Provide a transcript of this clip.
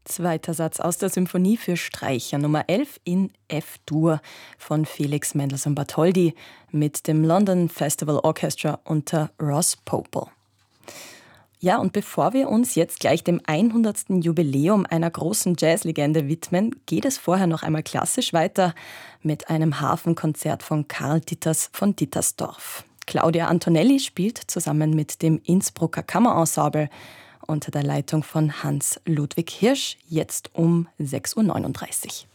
Zweiter Satz aus der Symphonie für Streicher Nummer 11 in F-Dur von Felix Mendelssohn Bartholdy mit dem London Festival Orchestra unter Ross Popel. Ja, und bevor wir uns jetzt gleich dem 100. Jubiläum einer großen Jazzlegende widmen, geht es vorher noch einmal klassisch weiter mit einem Hafenkonzert von Karl Ditters von Dittersdorf. Claudia Antonelli spielt zusammen mit dem Innsbrucker Kammerensemble unter der Leitung von Hans Ludwig Hirsch, jetzt um 6:39 Uhr.